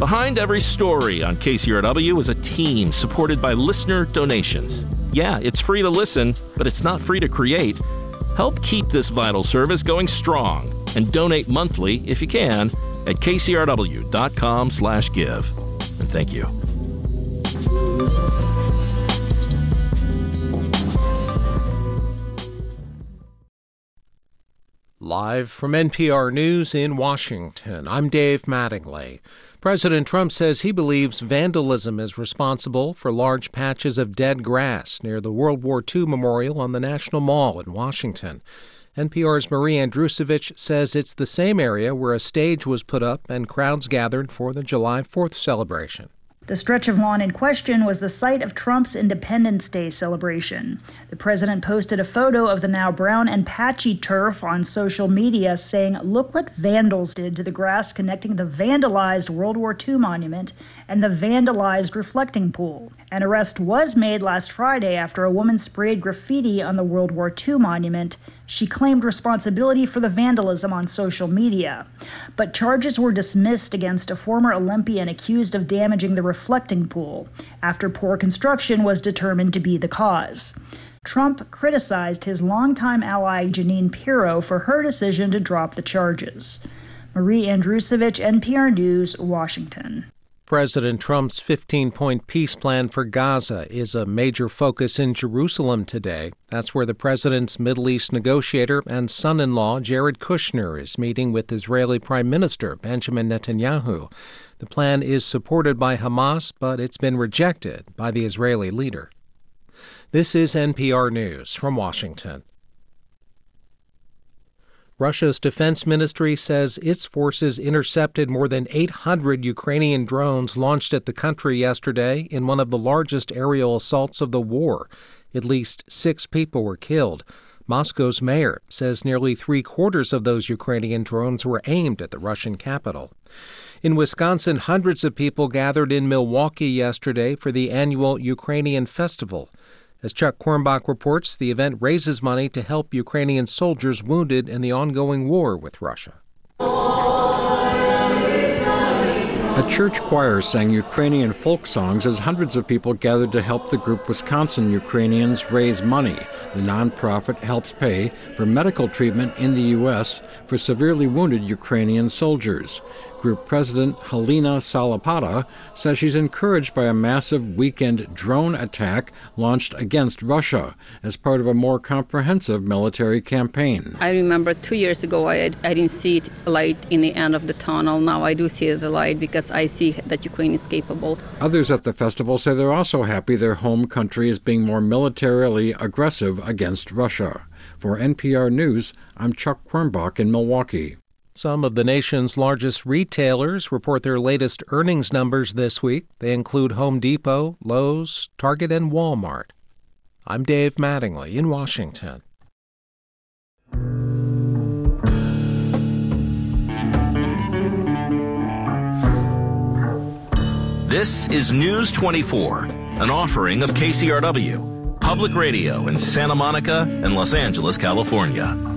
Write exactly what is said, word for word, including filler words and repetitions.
Behind every story on K C R W is a team supported by listener donations. Yeah, it's free to listen, but it's not free to create. Help keep this vital service going strong and donate monthly if you can at k c r w dot com slash give. And thank you. Live from N P R News in Washington, I'm Dave Mattingly. President Trump says he believes vandalism is responsible for large patches of dead grass near the World War Two Memorial on the National Mall in Washington. N P R's Marie Andrusevich says it's the same area where a stage was put up and crowds gathered for the July fourth celebration. The stretch of lawn in question was the site of Trump's Independence Day celebration. The president posted a photo of the now brown and patchy turf on social media saying, "Look what vandals did to the grass connecting the vandalized World War Two monument and the vandalized reflecting pool." An arrest was made last Friday after a woman sprayed graffiti on the World War Two monument. She claimed responsibility for the vandalism on social media. But charges were dismissed against a former Olympian accused of damaging the reflecting pool after poor construction was determined to be the cause. Trump criticized his longtime ally Jeanine Pirro for her decision to drop the charges. Marie Andrusevich, N P R News, Washington. President Trump's fifteen-point peace plan for Gaza is a major focus in Jerusalem today. That's where the president's Middle East negotiator and son-in-law, Jared Kushner, is meeting with Israeli Prime Minister Benjamin Netanyahu. The plan is supported by Hamas, but it's been rejected by the Israeli leader. This is N P R News from Washington. Russia's defense ministry says its forces intercepted more than eight hundred Ukrainian drones launched at the country yesterday in one of the largest aerial assaults of the war. At least six people were killed. Moscow's mayor says nearly three-quarters of those Ukrainian drones were aimed at the Russian capital. In Wisconsin, hundreds of people gathered in Milwaukee yesterday for the annual Ukrainian Festival. As Chuck Quirmbach reports, the event raises money to help Ukrainian soldiers wounded in the ongoing war with Russia. A church choir sang Ukrainian folk songs as hundreds of people gathered to help the group Wisconsin Ukrainians raise money. The nonprofit helps pay for medical treatment in the U S for severely wounded Ukrainian soldiers. Group President Halina Salapata says she's encouraged by a massive weekend drone attack launched against Russia as part of a more comprehensive military campaign. I remember two years ago I, I didn't see it light in the end of the tunnel. Now I do see the light because I see that Ukraine is capable. Others at the festival say they're also happy their home country is being more militarily aggressive against Russia. For N P R News, I'm Chuck Quirmbach in Milwaukee. Some of the nation's largest retailers report their latest earnings numbers this week. They include Home Depot, Lowe's, Target, and Walmart. I'm Dave Mattingly in Washington. This is News twenty-four, an offering of K C R W, Public Radio in Santa Monica and Los Angeles, California.